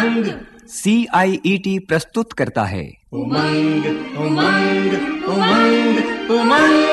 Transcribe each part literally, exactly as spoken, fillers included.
उमंग। सी आई E T प्रस्तुत करता है उमंग उमंग उमंग उमंग।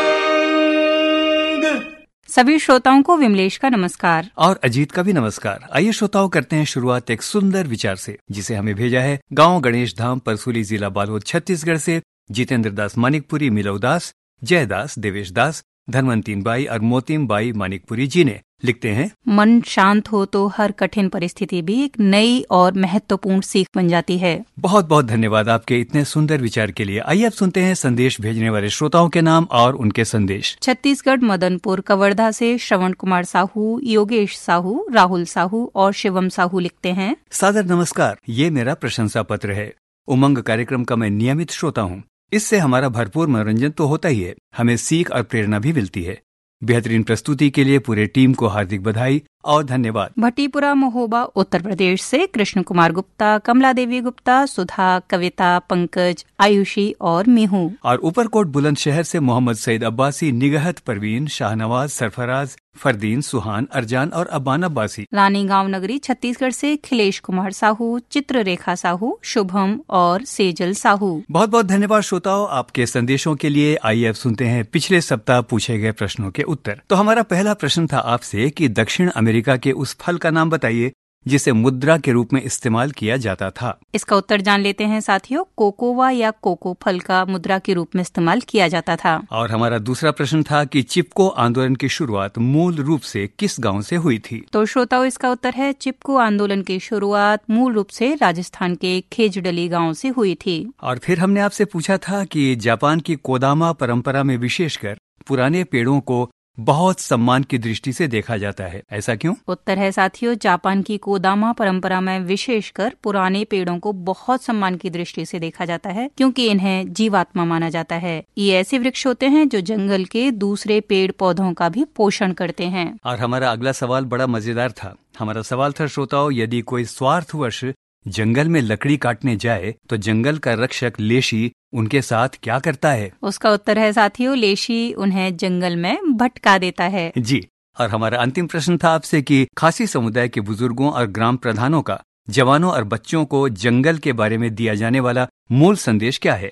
सभी श्रोताओं को विमलेश का नमस्कार और अजीत का भी नमस्कार। आइए श्रोताओं, करते हैं शुरुआत एक सुंदर विचार से, जिसे हमें भेजा है गांव गणेश धाम, परसूली, जिला बालोद, छत्तीसगढ़ से जितेंद्र दास मानिकपुरी, मिलव दास, जयदास, देवेश दास, धनवंतीन बाई और मोतीम बाई मानिकपुरी जी ने। लिखते हैं, मन शांत हो तो हर कठिन परिस्थिति भी एक नई और महत्वपूर्ण सीख बन जाती है। बहुत बहुत धन्यवाद आपके इतने सुंदर विचार के लिए। आइए अब सुनते हैं संदेश भेजने वाले श्रोताओं के नाम और उनके संदेश। छत्तीसगढ़ मदनपुर कवर्धा से श्रवण कुमार साहू, योगेश साहू, राहुल साहू और शिवम साहू लिखते हैं, सादर नमस्कार। ये मेरा प्रशंसा पत्र है। उमंग कार्यक्रम का मैं नियमित श्रोता हूँ। इससे हमारा भरपूर मनोरंजन तो होता ही है, हमें सीख और प्रेरणा भी मिलती है। बेहतरीन प्रस्तुति के लिए पूरे टीम को हार्दिक बधाई और धन्यवाद। भट्टीपुरा महोबा उत्तर प्रदेश से कृष्ण कुमार गुप्ता, कमला देवी गुप्ता, सुधा, कविता, पंकज, आयुषी और मीहू। और ऊपरकोट बुलंदशहर से मोहम्मद सईद अब्बासी, निगहत परवीन, शाहनवाज, सरफराज, फरदीन, सुहान, अरजान और अब्बान अब्बासी। रानी गांव नगरी छत्तीसगढ़ से खिलेश कुमार साहू, चित्ररेखा साहू, शुभम और सेजल साहू। बहुत बहुत धन्यवाद श्रोताओं आपके संदेशों के लिए। आइए अब सुनते हैं पिछले सप्ताह पूछे गए प्रश्नों के उत्तर। तो हमारा पहला प्रश्न था आपसे कि दक्षिण अमेरिका के उस फल का नाम बताइए जिसे मुद्रा के रूप में इस्तेमाल किया जाता था। इसका उत्तर जान लेते हैं साथियों। कोकोवा या कोको फल का मुद्रा के रूप में इस्तेमाल किया जाता था। और हमारा दूसरा प्रश्न था कि चिपको आंदोलन की शुरुआत मूल रूप से किस गांव से हुई थी। तो श्रोताओं, इसका उत्तर है चिपको आंदोलन की शुरुआत मूल रूप से राजस्थान के खेजडली गांव से हुई थी। और फिर हमने आपसे पूछा था कि जापान की कोदामा परंपरा में विशेषकर पुराने पेड़ों को बहुत सम्मान की दृष्टि से देखा जाता है, ऐसा क्यों? उत्तर है साथियों, जापान की कोदामा परंपरा में विशेषकर पुराने पेड़ों को बहुत सम्मान की दृष्टि से देखा जाता है, क्योंकि इन्हें जीवात्मा माना जाता है। ये ऐसे वृक्ष होते हैं जो जंगल के दूसरे पेड़ पौधों का भी पोषण करते हैं। और हमारा अगला सवाल बड़ा मजेदार था। हमारा सवाल था श्रोताओं, यदि कोई स्वार्थवश जंगल में लकड़ी काटने जाए तो जंगल का रक्षक लेशी उनके साथ क्या करता है? उसका उत्तर है साथियों, लेशी उन्हें जंगल में भटका देता है। जी। और हमारा अंतिम प्रश्न था आपसे कि खासी समुदाय के बुजुर्गों और ग्राम प्रधानों का जवानों और बच्चों को जंगल के बारे में दिया जाने वाला मूल संदेश क्या है?